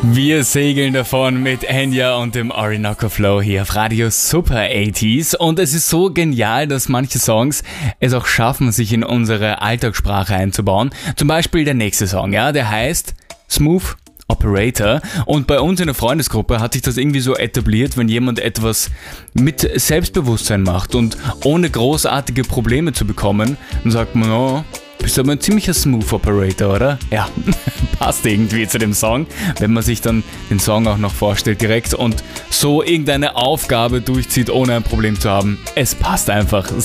Wir segeln davon mit Enya und dem Orinoco Flow hier auf Radio Super 80s. Und es ist so genial, dass manche Songs es auch schaffen, sich in unsere Alltagssprache einzubauen. Zum Beispiel der nächste Song, ja, der heißt Smooth Operator. Und bei uns in der Freundesgruppe hat sich das irgendwie so etabliert, wenn jemand etwas mit Selbstbewusstsein macht und ohne großartige Probleme zu bekommen, dann sagt man, oh, bist aber ein ziemlicher Smooth Operator, oder? Ja, passt irgendwie zu dem Song, wenn man sich dann den Song auch noch vorstellt direkt und so irgendeine Aufgabe durchzieht, ohne ein Problem zu haben. Es passt einfach.